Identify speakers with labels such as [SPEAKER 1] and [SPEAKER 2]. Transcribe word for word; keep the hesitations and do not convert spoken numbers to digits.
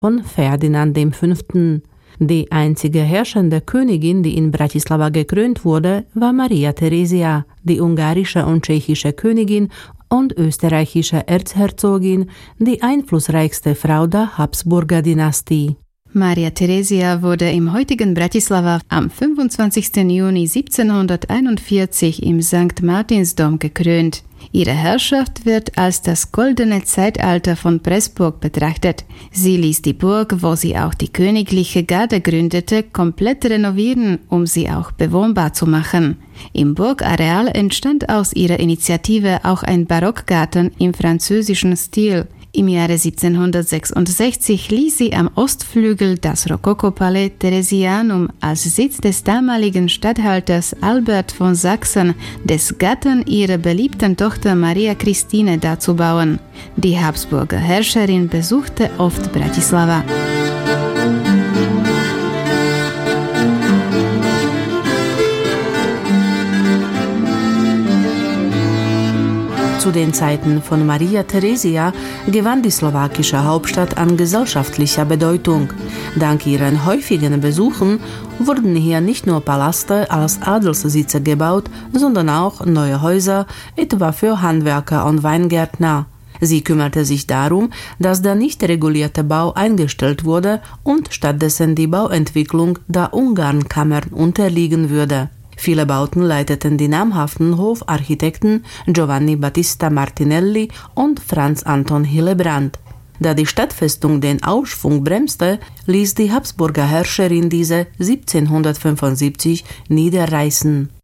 [SPEAKER 1] von Ferdinand der Fünfte. Die einzige herrschende Königin, die in Bratislava gekrönt wurde, war Maria Theresia, die ungarische und tschechische Königin und österreichische Erzherzogin, die einflussreichste Frau der Habsburger-Dynastie.
[SPEAKER 2] Maria Theresia wurde im heutigen Bratislava am fünfundzwanzigsten Juni siebzehnhunderteinundvierzig im Sankt Martinsdom gekrönt. Ihre Herrschaft wird als das goldene Zeitalter von Pressburg betrachtet. Sie ließ die Burg, wo sie auch die königliche Garde gründete, komplett renovieren, um sie auch bewohnbar zu machen. Im Burgareal entstand aus ihrer Initiative auch ein Barockgarten im französischen Stil. Im Jahre siebzehnhundertsechsundsechzig ließ sie am Ostflügel das Rokokopalais Theresianum als Sitz des damaligen Statthalters Albert von Sachsen, des Gatten ihrer beliebten Tochter Maria Christine, dazu bauen. Die Habsburger Herrscherin besuchte oft Bratislava.
[SPEAKER 1] Zu den Zeiten von Maria Theresia gewann die slowakische Hauptstadt an gesellschaftlicher Bedeutung. Dank ihren häufigen Besuchen wurden hier nicht nur Palaste als Adelssitze gebaut, sondern auch neue Häuser, etwa für Handwerker und Weingärtner. Sie kümmerte sich darum, dass der nicht regulierte Bau eingestellt wurde und stattdessen die Bauentwicklung der Ungarnkammern unterliegen würde. Viele Bauten leiteten die namhaften Hofarchitekten Giovanni Battista Martinelli und Franz Anton Hillebrand. Da die Stadtfestung den Aufschwung bremste, ließ die Habsburger Herrscherin diese siebzehnhundertfünfundsiebzig niederreißen.